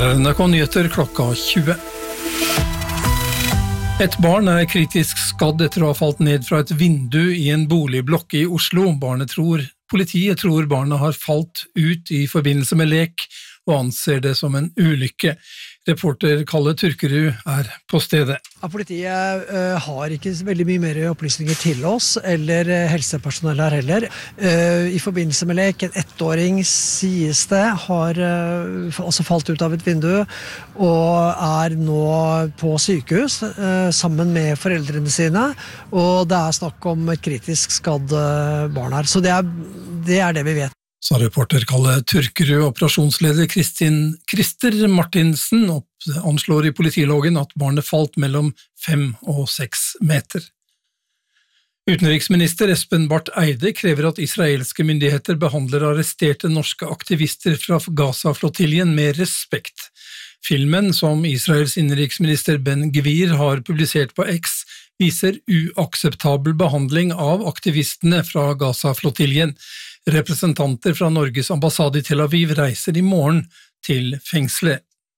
Her NRK Nyheter klokka 20. Et barn kritisk skadd etter å ha falt ned fra et vindu i en boligblokk i Oslo. Politiet tror barnet har falt ut i forbindelse med lek og anser det som en ulykke. Reporter Kalle Turkerud på stedet. Ja, politiet har ikke veldig mye mer opplysninger til oss, eller helsepersonell her heller. I forbindelse med lek, en 1-åring sies det, har altså falt ut av et vindu, og nå på sykehus sammen med foreldrene sine, og det snakk om et kritisk skadd barn her. Så det er det vi vet. Sa reporter Kalle Turkerud. Operasjonsleder Christer Martinsen anslår i politiloggen at barnet falt mellom 5 og 6 meter. Utenriksminister Espen Barth Eide krever at israelske myndigheter behandler arresterte norske aktivister fra Gaza-flottiljen med respekt. Filmen som Israels innenriksminister Ben Gvir har publisert på X viser uakseptabel behandling av aktivistene fra Gaza-flottiljen. Representanter fra Norges ambassade i Tel Aviv reiser i morgen til fengselet.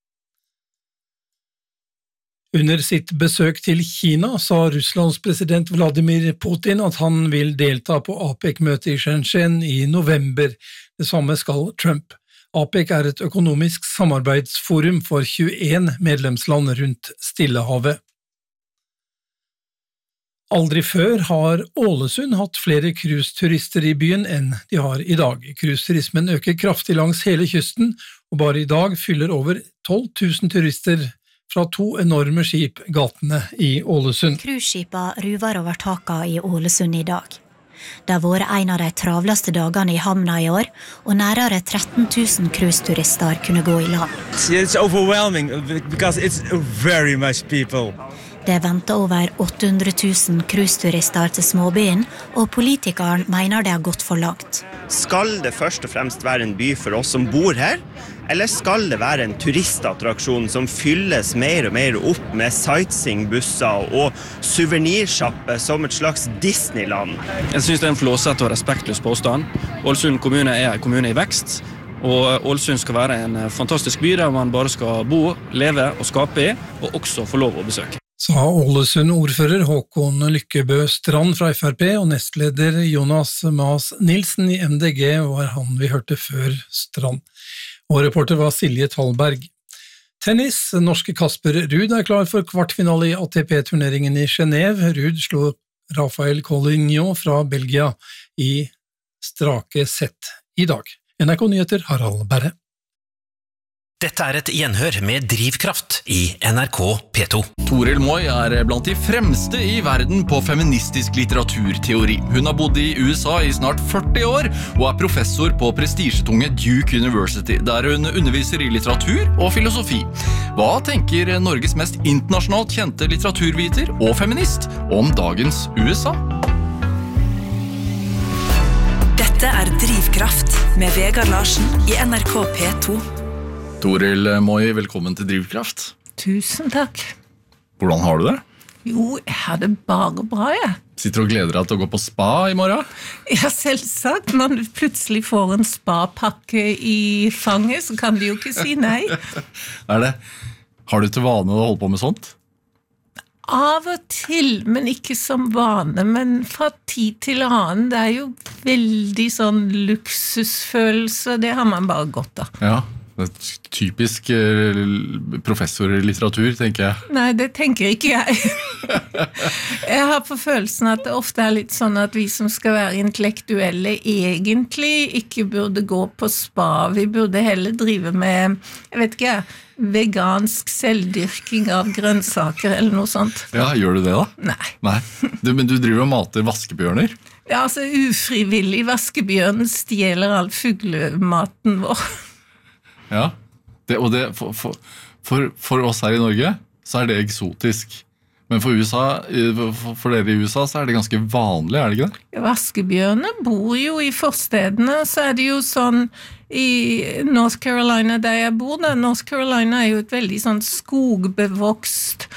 Under sitt besøk til Kina sa Russlands president Vladimir Putin at han vil delta på APEC-møtet i Shenzhen i november. Det samme skal Trump. APEC et økonomisk samarbeidsforum for 21 medlemsland rundt Stillehavet. Aldri før har Ålesund hatt flere cruiseturister i byen enn de har i dag. Cruiseturismen øker kraftig langs hele kysten, og bare i dag fyller over 12 000 turister fra 2 enorme skip gatene i Ålesund. Cruiseskipa ruver over taka i Ålesund i dag. Det har vært en av de travleste dagene i havna i år, og nærmere 13 000 cruiseturister kunne gå i land. It's overwhelming because it's very much people. Det venter over 800 000 cruiseturister til småbyen, og politikeren mener det har gått for langt. Skal det først og fremst være en by for oss som bor her, eller skal det være en turistattraksjon som fylles mer og mer opp med sightseeingbusser og suvenirsjapper som et slags Disneyland? Jeg synes det en flåsete og respektløs påstand. Ålesund kommune en kommune i vekst, og Ålesund skal være en fantastisk by der man bare skal bo, leve og skape i, og også få lov å besøke. Sa Ålesund-ordfører Håkon Lykkebø Strand fra FrP, og nestleder Jonas Mas Nilsen i MDG var han vi hørte før Strand. Og reporter var Silje Tallberg. Tennis, norske Kasper Ruud klar for kvartfinale i ATP-turneringen i Genève. Ruud slo Rafael Collignon fra Belgia i strake sett i dag. NRK Nyheter, Harald Berre. Dette et gjenhør med Drivkraft i NRK P2. Toril Moi blant de fremste i verden på feministisk litteraturteori. Hun har bodd i USA i snart 40 år, og professor på prestisjetunge Duke University, der hun underviser i litteratur og filosofi. Hva tenker Norges mest internasjonalt kjente litteraturviter og feminist om dagens USA? Dette Drivkraft med Vegard Larsen i NRK P2. Toril Moi, velkommen til Drivkraft. Tusen takk. Hvordan har du det? Jo, jeg har det bare bra, jeg. Sitter og gleder deg til å gå på spa i morgen? Ja, selvsagt. Når du plutselig får en spa-pakke i fanget, så kan du jo ikke si nei. Det? Har du til vane å holde på med sånt? Av og til, men ikke som vane. Men fra tid til annen, det jo veldig sånn luksusfølelse. Det har man bare godt av. Ja. Typisk professor i litteratur, tenker jeg. Nei, det tenker ikke jeg. Jeg har på følelsen at det ofte litt sånn at vi som skal være intellektuelle egentlig ikke burde gå på spa. Vi burde heller drive med, jeg vet ikke, vegansk selvdyrking av grønnsaker eller noe sånt. Ja, gjør du det da? Nei. Men du driver og mater vaskebjørner? Ja, altså ufrivillig vaskebjørnen stjeler all fuglematen vår. Ja, for oss her i Norge så det eksotisk. Men for dere i USA så det ganske vanlig, det ikke det? Vaskebjørner bor jo i forstedene, så det jo sånn i North Carolina der jeg bor. North Carolina jo et veldig sånn skogbevokst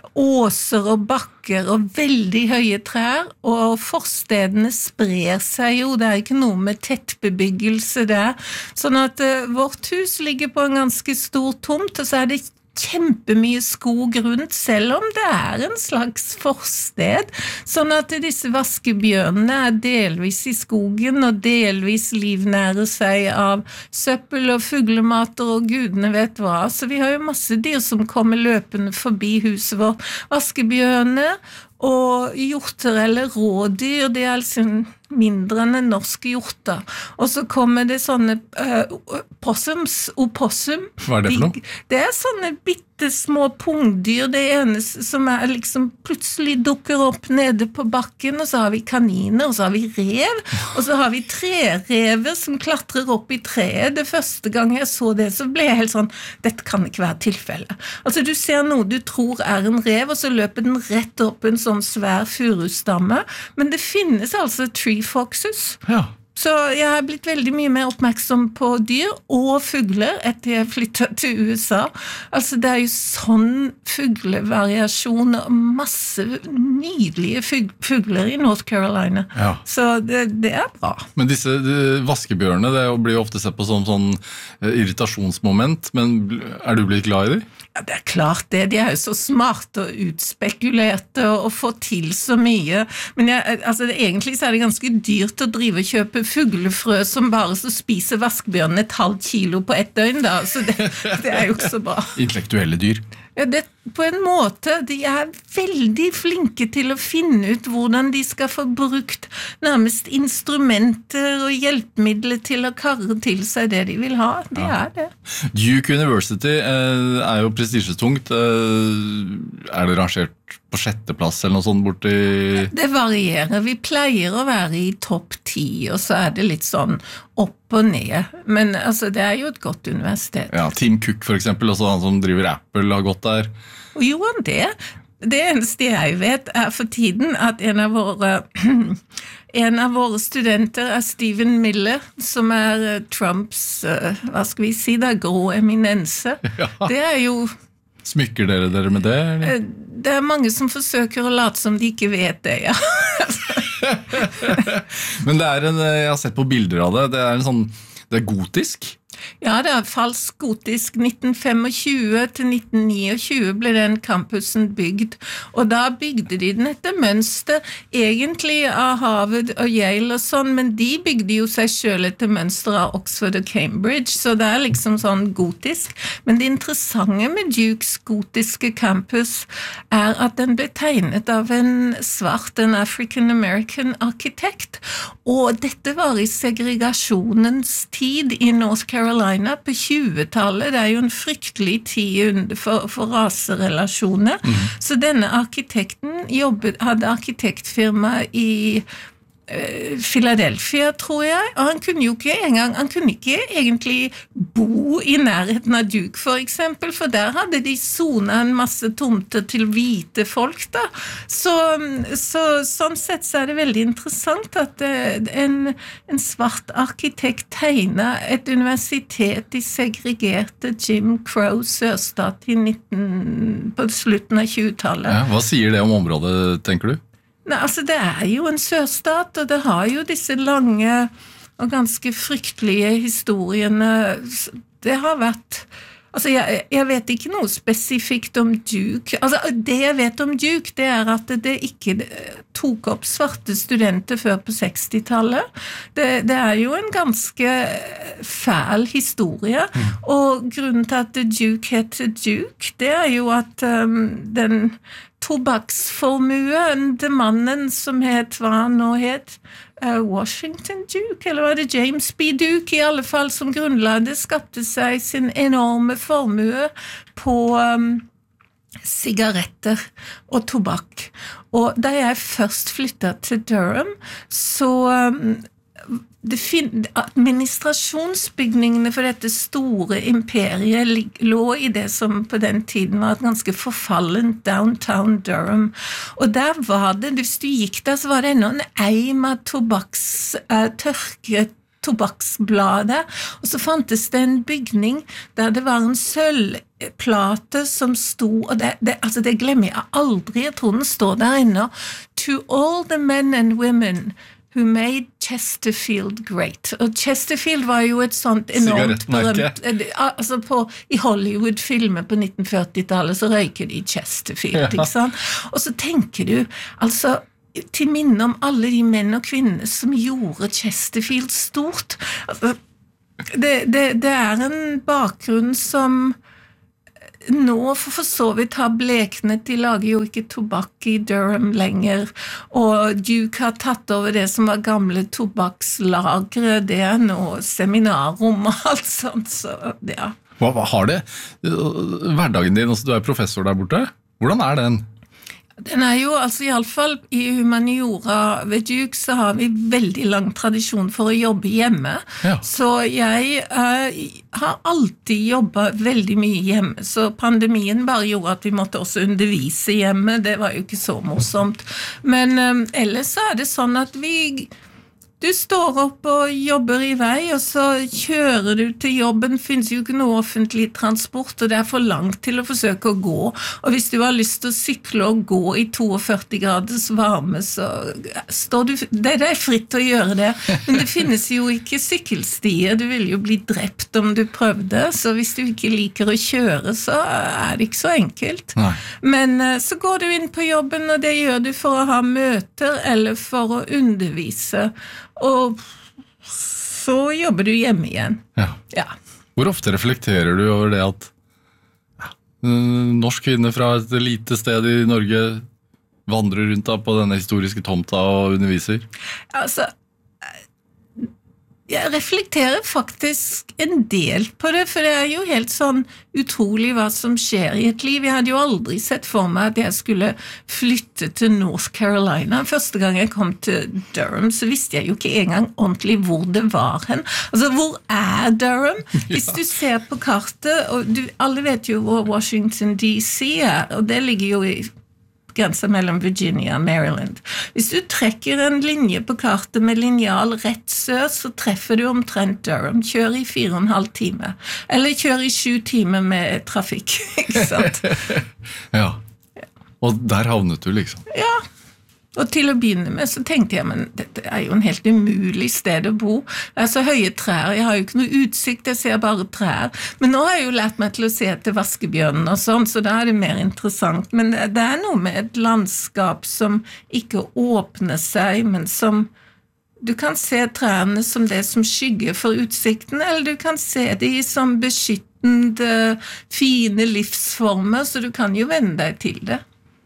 åser og bakker og veldig høye trær, og forstedene sprer seg jo, det ikke noe med tettbebyggelse der, sånn at vårt hus ligger på en ganske stor tomt, og så det kjempemye skog rundt, selv om det en slags forsted, sånn at disse vaskebjørnene delvis i skogen og delvis livnærer seg av søppel og fuglemater og gudene vet hva, så vi har jo masse dyr som kommer løpende forbi huset vårt, vaskebjørnene og hjorter eller rådyr, det altså mindre enn norske hjorter. Og så kommer det sånne possums, opossum. Hva det for noe? Det sånne bittesmå pungdyr, det eneste som liksom plutselig dukker opp nede på bakken, og så har vi kaniner, og så har vi rev, og så har vi trerever som klatrer opp i treet. Det første gang jeg så det, så ble jeg helt sånn, dette kan ikke være tilfelle. Altså du ser noe du tror en rev, og så løper den rett opp en sånn svær furustamme, men det finnes altså tree foxes. Ja. Så jeg har blitt veldig mye mer oppmerksom på dyr og fugler etter jeg flyttet til USA. Altså det jo sånn fuglevariasjon og masse nydelige fugler i North Carolina. Ja. Så det bra. Men disse vaskebjørnene, det blir jo ofte sett på som sånn irritasjonsmoment, men du blitt glad i dem? Ja, det klart det. De jo så smarte og utspekulerte og får til så mye. Men egentlig så det ganske dyrt å drive og kjøpe fuglefrø som bare så spiser vaskebjørnen et halvt kilo på ett døgn da. Så det jo ikke så bra. Intellektuelle dyr. Ja, på en måte, de veldig flinke til å finne ut hvordan de skal få brukt nærmest instrumenter og hjelpemidler til å karre til seg det de vil ha. De det. Duke University jo prestisjetungt. Det rangert på 6. plass eller noe sånt borti? Det varierer. Vi pleier å være i topp 10, og så det litt sånn opp og ned. Men altså, det jo et godt universitet. Ja, Tim Cook for eksempel, også han som driver Apple, har gått der. Og jo, det. Det eneste jeg vet for tiden at en av våre studenter Stephen Miller, som Trumps, hva skal vi si da, grå eminense. Ja. Det jo... Smykker dere med det? Eller? Det mange som forsøker å late som de ikke vet det, ja. Men det jeg har sett på bilder av det, det en sånn, det gotisk? Ja, det falsk gotisk. 1925 til 1929 ble den campusen bygd, og da bygde de den etter mønster, egentlig av Harvard og Yale og sånn, men de bygde jo seg selv etter mønster av Oxford og Cambridge, så det liksom sånn gotisk. Men det interessante med Dukes gotiske campus at den ble tegnet av en svart, en African-American arkitekt, og dette var i segregasjonens tid i North Carolina på 20-tallet. Det jo en fryktelig tid for raserelasjoner. Så denne arkitekten hadde arkitektfirma i Philadelphia, tror jeg, og han kunne ikke egentlig bo i nærheten av Duke, for eksempel, for der hadde de zonet en masse tomter til hvite folk da. Sånn sett så det veldig interessant at en svart arkitekt tegnet et universitet i segregerte Jim Crow sørstat på slutten av 20-tallet. Ja, hva sier det om området, tenker du? Nei, altså det jo en sørstat, og det har jo disse lange og ganske fryktelige historiene. Det har vært... Altså, jeg vet ikke noe spesifikt om Duke. Altså, det jeg vet om Duke, det at det ikke tok opp svarte studenter før på 60-tallet. Det jo en ganske fæl historie, og grunnen til at Duke heter Duke, det jo at den tobakksformuen til mannen som hva han nå het, Washington Duke, eller var det James B. Duke i alle fall, som grunnlagde, skapte seg sin enorme formue på sigaretter og tobakk. Og da jeg først flyttet til Durham, så administrasjonsbygningene for dette store imperiet lå i det som på den tiden var et ganske forfallent downtown Durham, og hvis du gikk der så var det enda en eim av tørket tobakksbladet, og så fantes det en bygning der det var en sølvplate som sto, og det glemmer jeg aldri, jeg tror den står der inne, to all the men and women who made Chesterfield great. Og Chesterfield var jo et sånt enormt berømt, altså i Hollywood-filmer på 1940-tallet så røyker de Chesterfield, ikke sant? Og så tenker du, altså, til minne om alle de menn og kvinner som gjorde Chesterfield stort. Altså, det en bakgrunn som nå for så vidt har bleknet, de lager jo ikke tobakk i Durham lenger, og Duke har tatt over det som var gamle tobakkslagre, det nå seminarrom og alt sånt, så ja. Hva har det? Hverdagen din, altså du professor der borte, hvordan den? Den jo, altså i alle fall i humaniora ved Duke så har vi veldig lang tradisjon for å jobbe hjemme. Ja. Så jeg har alltid jobbet veldig mye hjemme, så pandemien bare gjorde at vi måtte også undervise hjemme, det var jo ikke så morsomt. Men ellers så det sånn at du står opp og jobber i vei, og så kjører du til jobben, finnes jo ikke noe offentlig transport, og det for langt til å forsøke å gå. Og hvis du har lyst til å sykle og gå i 42 graders varme, så står du, det fritt til å gjøre det. Men det finnes jo ikke sykkelstier, du vil jo bli drept om du prøvde, så hvis du ikke liker å kjøre, så det ikke så enkelt. Nei. Men så går du inn på jobben, og det gjør du for å ha møter, eller for å undervise, og så jobber du hjemme igjen. Ja. Hvor ofte reflekterer du over det at norsk kvinne fra et lite sted i Norge vandrer rundt på denne historiske tomta og underviser? Altså, jeg reflekterer faktisk en del på det, for det jo helt sånn utrolig hva som skjer i et liv. Jeg hadde jo aldri sett for meg at jeg skulle flytte til North Carolina. Første gang jeg kom til Durham, så visste jeg jo ikke engang ordentlig hvor det var hen. Altså, hvor Durham? Hvis du ser på kartet, og alle vet jo hvor Washington DC og det ligger jo i grensen mellom Virginia og Maryland. Hvis du trekker en linje på kartet med lineal rett sør, så treffer du omtrent Durham. Kjør i 4,5 timer. Eller kjør i 7 timer med trafikk, ikke sant? Ja. Og der havnet du liksom. Ja. Og til å begynne med så tenkte jeg, men dette jo en helt umulig sted å bo. Det så høye trær, jeg har jo ikke noe utsikt, jeg ser bare trær. Men nå har jeg jo lært meg til å se til vaskebjørnen og sånn, så da det mer interessant. Men det noe med et landskap som ikke åpner seg, men som du kan se trærne som det som skygger for utsikten, eller du kan se de som beskyttende, fine livsformer, så du kan jo vende deg til det.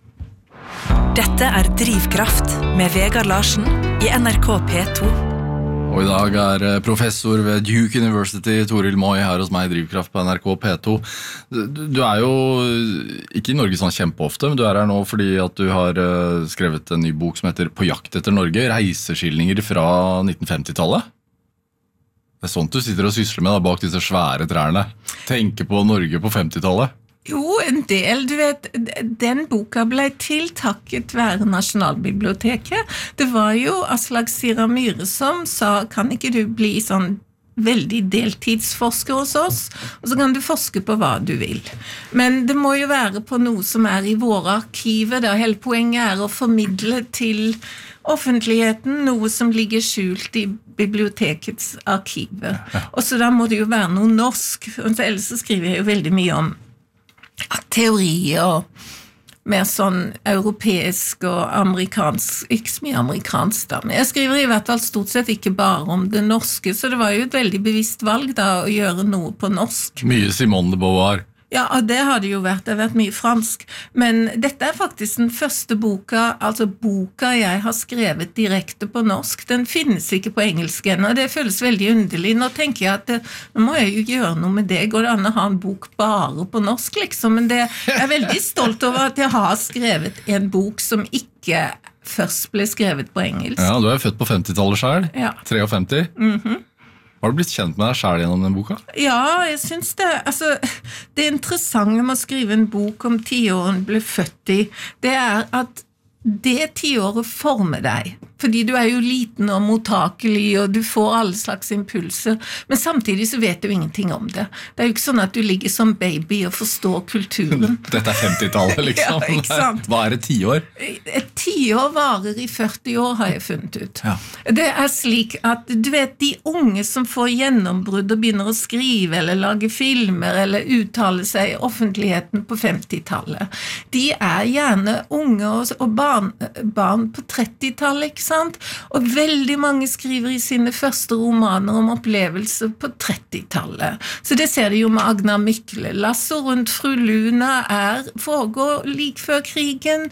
Dette Drivkraft med Vegard Larsen i NRK P2. Og i dag professor ved Duke University, Toril Moi, her hos meg i Drivkraft på NRK P2. Du jo ikke i Norge sånn kjempeofte, men du her nå fordi at du har skrevet en ny bok som heter På jakt etter Norge, reiseskildringer fra 1950-tallet. Det sånt du sitter og sysler med da, bak disse svære trærne. Tenker på Norge på 50-tallet. Jo, en del, du vet, den boka ble tiltakket være Nasjonalbiblioteket. Det var jo Aslak Sira Myhre som sa, kan ikke du bli sånn veldig deltidsforsker hos oss, og så kan du forske på hva du vil. Men det må jo være på noe som i våre arkiver, da hele poenget å formidle til offentligheten noe som ligger skjult i bibliotekets arkiver. Og så da må det jo være noe norsk, ellers så skriver jeg jo veldig mye om teorier og mer sånn europeisk og amerikansk, ikke så mye amerikansk da, men jeg skriver i hvert fall stort sett ikke bare om det norske, så det var jo et veldig bevisst valg da å gjøre noe på norsk. Mye Simone de Beauvoir. Ja, det har det jo vært. Det har vært mye fransk. Men dette faktisk den første boka, altså boka jeg har skrevet direkte på norsk. Den finnes ikke på engelsk ennå, og det føles veldig underlig. Nå tenker jeg at nå må jeg jo gjøre noe med det. Går det an å ha en bok bare på norsk, liksom? Men jeg veldig stolt over at jeg har skrevet en bok som ikke først ble skrevet på engelsk. Ja, du født på 50-tallet selv. Ja. 53. Har du blitt kjent med deg selv gjennom den boka? Ja, jeg synes det. Altså, det interessante med å skrive en bok om 10-åren ble født i, det at det 10-året former deg. fordi du jo liten og mottakelig, og du får alle slags impulser, men samtidig så vet du ingenting om det. Det jo ikke sånn at du ligger som baby og forstår kulturen. Dette 50-tallet, liksom. Ja, ikke sant? Hva det, 10 år? Et 10 år varer i 40 år, har jeg funnet ut. Ja. Det slik at, du vet, de unge som får gjennombrudd og begynner å skrive, eller lage filmer, eller uttale seg i offentligheten på 50-tallet, de gjerne unge og barn på 30-tallet, ikke sant? Og veldig mange skriver i sine første romaner om opplevelser på 30-tallet. Så det ser de jo med Agnar Mykle. Lasso rundt fru Luna foregår like før krigen.